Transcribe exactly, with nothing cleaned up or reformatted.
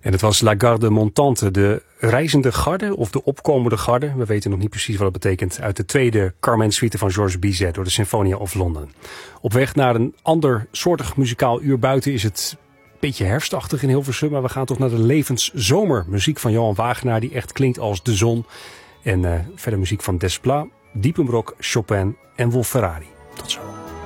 En het was La Garde Montante, de reizende garde of de opkomende garde. We weten nog niet precies wat het betekent. Uit de tweede Carmen-suite van Georges Bizet door de Sinfonia of London. Op weg naar een ander soortig muzikaal uur buiten is het een beetje herfstachtig in Hilversum. Maar we gaan toch naar de levenszomermuziek van Johan Wagenaar, die echt klinkt als de zon. En uh, verder muziek van Desplat, Diepenbrok, Chopin en Wolf Ferrari.